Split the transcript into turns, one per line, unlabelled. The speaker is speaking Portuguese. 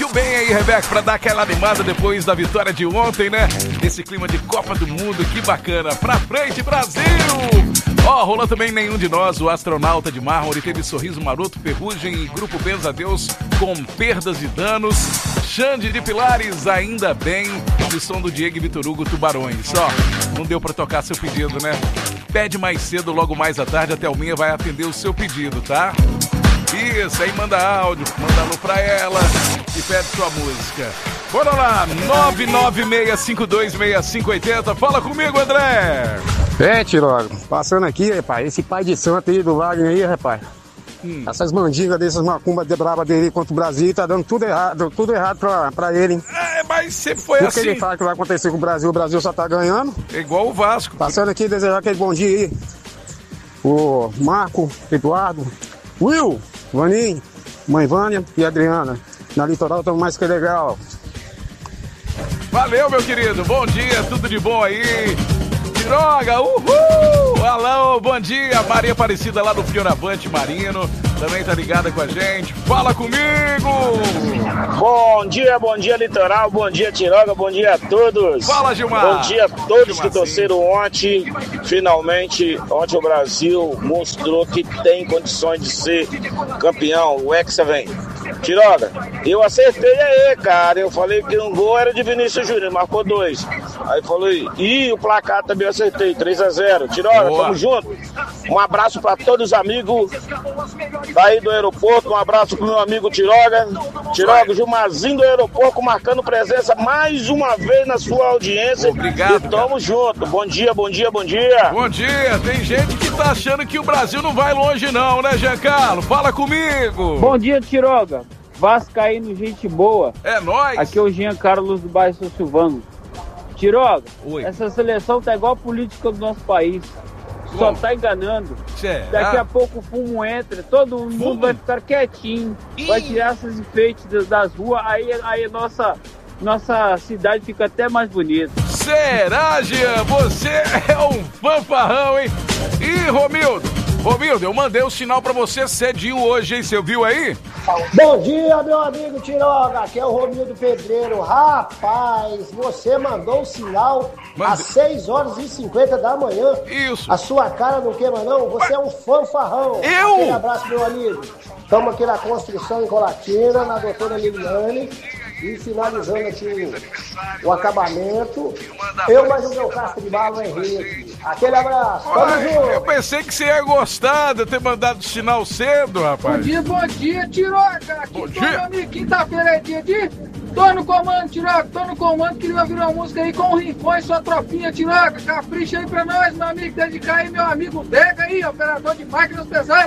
Muito bem aí, Rebeca, pra dar aquela animada depois da vitória de ontem, né? Nesse clima de Copa do Mundo, que bacana. Pra frente, Brasil! Ó, rolou também Nenhum de Nós, o astronauta de mármore, teve Sorriso Maroto, Ferrugem e Grupo Benza Deus com Perdas e Danos. Xande de Pilares, Ainda Bem, o som do Diego e Vitor Hugo, Tubarões. Ó, não deu pra tocar seu pedido, né? Pede mais cedo, logo mais à tarde, a Thelminha vai atender o seu pedido, tá? Isso, aí manda áudio, manda alô pra ela e pede sua música. Bora lá, 996526580. Fala comigo, André.
Tiroga, passando aqui, rapaz, esse pai de santo aí do Wagner aí, rapaz. Essas mandigas dessas macumbas de braba dele contra o Brasil, tá dando tudo errado pra ele, hein?
Mas sempre foi
assim.
O
que ele fala que vai acontecer com o Brasil só tá ganhando.
É igual o Vasco.
Passando aqui, desejar aquele bom dia aí. O Marco, Eduardo, Will, Vaninho, Mãe Vânia e Adriana. Na Litoral estamos mais que legal.
Valeu, meu querido. Bom dia, tudo de bom aí. Tiroga, uhul! Alô, bom dia. Maria Aparecida lá do Fioravante Marino. Também tá ligada com a gente. Fala comigo!
Bom dia, Litoral. Bom dia, Tiroga. Bom dia a todos.
Fala, Gilmar.
Bom dia a todos que torceram ontem. Finalmente, ontem o Brasil mostrou que tem condições de ser campeão. O Hexa vem. Tiroga, eu acertei aí, cara. Eu falei que um gol era de Vinícius Júnior, marcou 2. Aí falei, e o placar também eu acertei, 3-0. Tiroga,
boa.
Tamo junto. Um abraço pra todos os amigos daí do aeroporto. Um abraço pro meu amigo Tiroga. Tiroga, Gilmarzinho do aeroporto, marcando presença mais uma vez na sua audiência.
Obrigado.
E tamo junto. Bom dia, bom dia, bom dia.
Bom dia. Tem gente que tá achando que o Brasil não vai longe não, né, Giancarlo? Fala comigo.
Bom dia, Tiroga. Vascaíno, gente boa.
É nóis.
Aqui é o Jean Carlos do bairro São Silvano. Tiroga,
Oi.
Essa seleção tá igual a política do nosso país. Só tá enganando. Daqui a pouco o fumo entra, todo mundo vai ficar quietinho. Vai tirar esses enfeites das ruas, aí nossa cidade fica até mais bonita.
Será, Jean? Você é um fanfarrão, hein? Ih, Romildo, eu mandei o sinal pra você cedinho hoje, hein? Você viu aí?
Bom dia, meu amigo Tiroga, aqui é o Romildo Pedreiro. Rapaz, você mandou o sinal às 6h50 da manhã.
Isso.
A sua cara não queima não, você é um fanfarrão.
Eu?
Aquele abraço, meu amigo. Estamos aqui na construção em Colatina, na doutora Liliane. E finalizando aqui o acabamento, eu mais o meu casco de bala, Henrique. Aquele abraço, tamo junto.
Eu pensei que você ia gostar de eu ter mandado o sinal cedo, rapaz.
Bom dia, Tiroga. Aqui
Bom
tô,
dia.
meu amigo, quinta-feira é dia de... Tô no comando, Tiroga, tô no comando. Queria ouvir uma música aí com o Rincon e sua tropinha, Tiroga. Capricha aí pra nós, meu amigo. Dedicar aí, meu amigo Dega aí, operador de máquinas pesadas.